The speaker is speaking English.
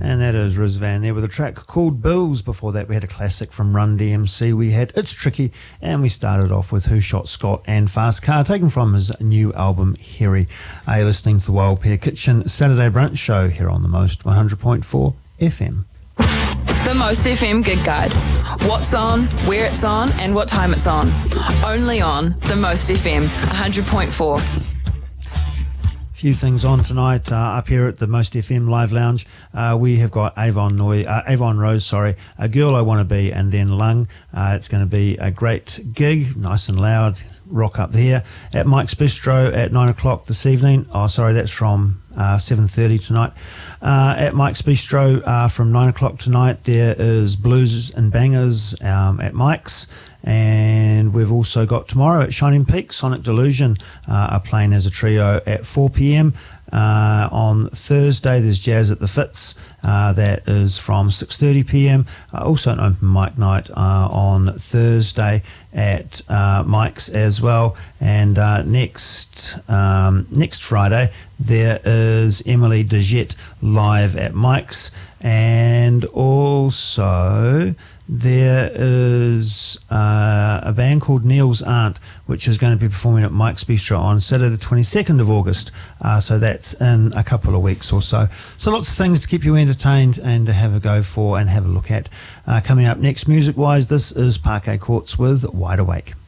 And that is Riz Van there with a track called Bills. Before that, we had a classic from Run DMC. We had It's Tricky, and we started off with Who Shot Scott and Fast Car, taken from his new album, Harry. You're listening to the Wild Pear Kitchen Saturday Brunch Show here on the Most 100.4 FM. The Most FM Gig Guide. What's on, where it's on, and what time it's on. Only on The Most FM 100.4. Few things on tonight up here at the Most FM Live Lounge. We have got Avon Rose, A Girl I Want to Be, and then Lung. It's going to be a great gig, nice and loud, rock up there at Mike's Bistro at 9 o'clock this evening. That's from 7:30 tonight. At Mike's Bistro from 9 o'clock tonight, there is Blues and Bangers at Mike's. And we've also got tomorrow at Shining Peak, Sonic Delusion are playing as a trio at 4 p.m. On Thursday, there's Jazz at the Fitz. That is from 6:30 p.m. Also an open mic night on Thursday at Mike's as well. And next Friday, there is Emily DeJet live at Mike's. And also there is a band called Neil's Aunt, which is going to be performing at Mike's Bistro on Saturday the 22nd of August. So that's in a couple of weeks or so. So lots of things to keep you entertained and to have a go for and have a look at. Coming up next, music-wise, this is Parquet Courts with Wide Awake.